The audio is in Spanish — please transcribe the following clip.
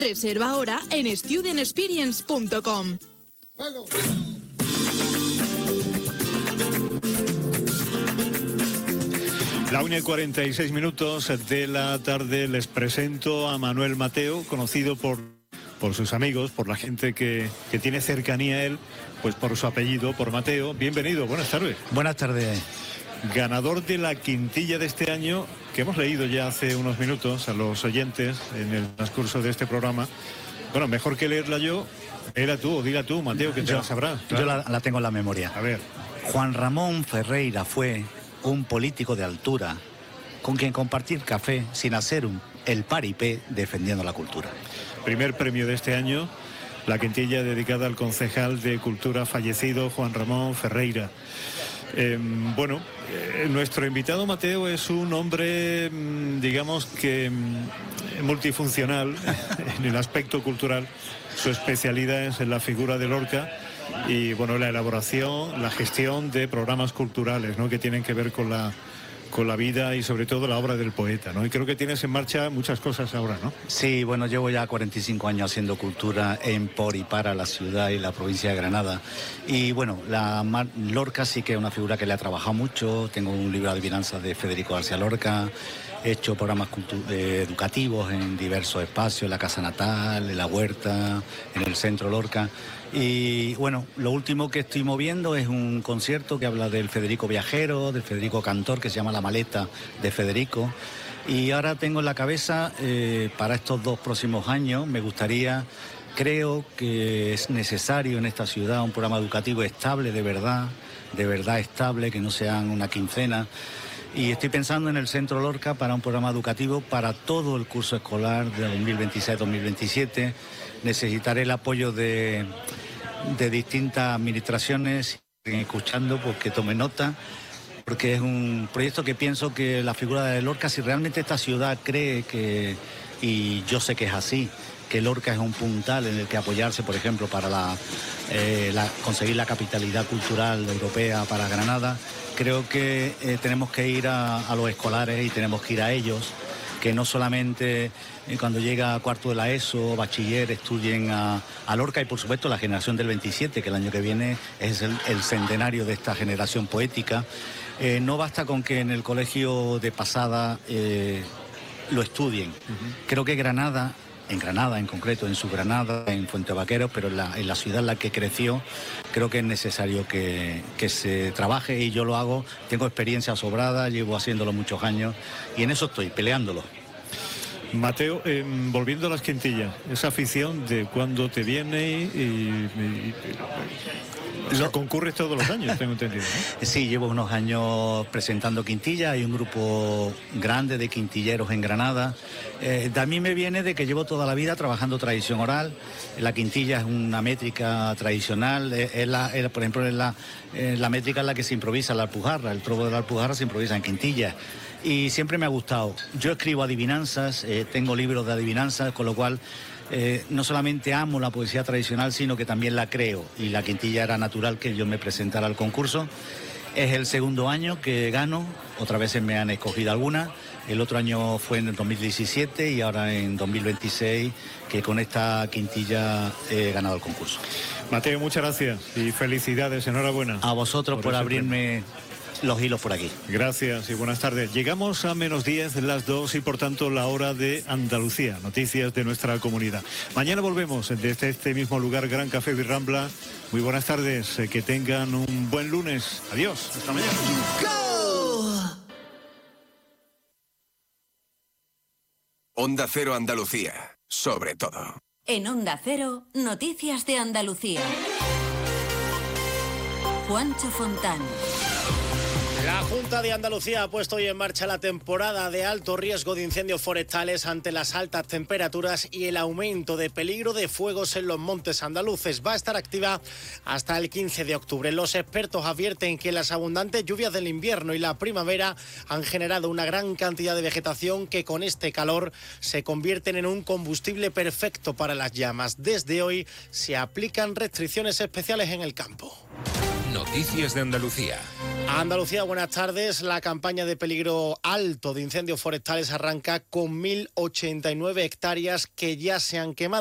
Reserva ahora en studentexperience.com. La 1:46 de la tarde les presento a Manuel Mateo, conocido por sus amigos, por la gente que tiene cercanía a él, pues por su apellido, por Mateo. Bienvenido, buenas tardes. Buenas tardes. Ganador de la quintilla de este año, que hemos leído ya hace unos minutos a los oyentes en el transcurso de este programa. Bueno, mejor que leerla yo, dila tú, Mateo, que te la sabrás. Claro. Yo la tengo en la memoria. A ver. Juan Ramón Ferreira fue un político de altura con quien compartir café sin hacer el paripé defendiendo la cultura. Primer premio de este año, la quintilla dedicada al concejal de Cultura fallecido, Juan Ramón Ferreira. Nuestro invitado Mateo es un hombre, digamos que multifuncional en el aspecto cultural. Su especialidad es en la figura de Lorca y la elaboración, la gestión de programas culturales, ¿no?, que tienen que ver con la vida y sobre todo la obra del poeta, ¿no? Y creo que tienes en marcha muchas cosas ahora, ¿no? Sí, bueno, llevo ya 45 años haciendo cultura por y para la ciudad y la provincia de Granada. Y bueno, Lorca sí que es una figura que le ha trabajado mucho. Tengo un libro de adivinanzas de Federico García Lorca. He hecho programas educativos en diversos espacios, en la Casa Natal, en la Huerta, en el Centro Lorca. Y bueno, lo último que estoy moviendo es un concierto que habla del Federico viajero, del Federico cantor, que se llama La maleta de Federico. Y ahora tengo en la cabeza, para estos 2 próximos años, creo que es necesario en esta ciudad un programa educativo estable, de verdad estable, que no sean una quincena. Y estoy pensando en el Centro Lorca para un programa educativo para todo el curso escolar de 2026-2027. Necesitaré el apoyo de distintas administraciones, escuchando, pues que tome nota, porque es un proyecto que pienso que la figura de Lorca, si realmente esta ciudad cree que, y yo sé que es así, que Lorca es un puntal en el que apoyarse, por ejemplo, para conseguir la capitalidad cultural europea para Granada, creo que tenemos que ir a los escolares y tenemos que ir a ellos, que no solamente cuando llega a cuarto de la ESO, bachiller, estudien a Lorca, y por supuesto la generación del 27, que el año que viene es el centenario de esta generación poética. No basta con que en el colegio de pasada lo estudien. Creo que Granada en concreto, en su Granada, en Fuente Vaqueros, pero en la ciudad en la que creció, creo que es necesario que se trabaje, y yo lo hago, tengo experiencia sobrada, llevo haciéndolo muchos años y en eso estoy, peleándolo. Mateo, volviendo a las quintillas, esa afición de cuando te viene concurres todos los años, tengo entendido, ¿no? Sí, llevo unos años presentando quintillas, hay un grupo grande de quintilleros en Granada. De mí me viene de que llevo toda la vida trabajando tradición oral. La quintilla es una métrica tradicional, por ejemplo, es la métrica en la que se improvisa la alpujarra, el trobo de la alpujarra se improvisa en quintillas. Y siempre me ha gustado. Yo escribo adivinanzas, tengo libros de adivinanzas, con lo cual no solamente amo la poesía tradicional, sino que también la creo. Y la quintilla era natural que yo me presentara al concurso. Es el segundo año que gano, otras veces me han escogido alguna. El otro año fue en el 2017 y ahora en 2026, que con esta quintilla he ganado el concurso. Mateo, muchas gracias y felicidades, enhorabuena. A vosotros por abrirme los hilos por aquí. Gracias y buenas tardes. Llegamos a -10 las 2 y por tanto la hora de Andalucía, noticias de nuestra comunidad. Mañana volvemos desde este mismo lugar, Gran Café Birrambla. Muy buenas tardes, que tengan un buen lunes. Adiós, hasta mañana. Onda Cero Andalucía, sobre todo. En Onda Cero, noticias de Andalucía. Juancho Fontán. La Junta de Andalucía ha puesto hoy en marcha la temporada de alto riesgo de incendios forestales ante las altas temperaturas y el aumento de peligro de fuegos en los montes andaluces. Va a estar activa hasta el 15 de octubre. Los expertos advierten que las abundantes lluvias del invierno y la primavera han generado una gran cantidad de vegetación que con este calor se convierten en un combustible perfecto para las llamas. Desde hoy se aplican restricciones especiales en el campo. Noticias de Andalucía. Andalucía, buenas tardes. La campaña de peligro alto de incendios forestales arranca con 1.089 hectáreas que ya se han quemado.